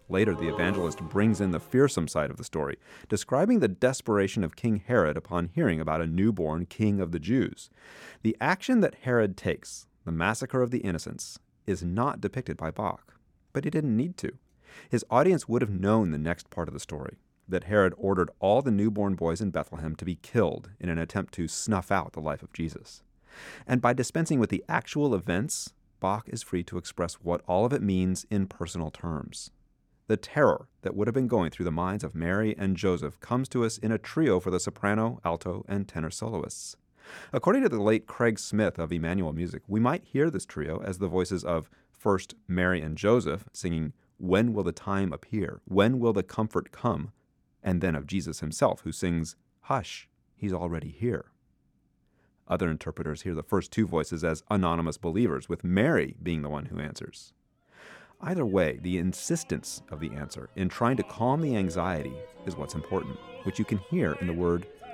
Later, the evangelist brings in the fearsome side of the story, describing the desperation of King Herod upon hearing about a newborn king of the Jews. The action that Herod takes, the massacre of the innocents, is not depicted by Bach, but he didn't need to. His audience would have known the next part of the story, that Herod ordered all the newborn boys in Bethlehem to be killed in an attempt to snuff out the life of Jesus. And by dispensing with the actual events, Bach is free to express what all of it means in personal terms. The terror that would have been going through the minds of Mary and Joseph comes to us in a trio for the soprano, alto, and tenor soloists. According to the late Craig Smith of Emmanuel Music, we might hear this trio as the voices of first Mary and Joseph singing, "When will the time appear? When will the comfort come?" and then of Jesus himself, who sings, "Hush, he's already here." Other interpreters hear the first two voices as anonymous believers, with Mary being the one who answers. Either way, the insistence of the answer in trying to calm the anxiety is what's important, which you can hear in the word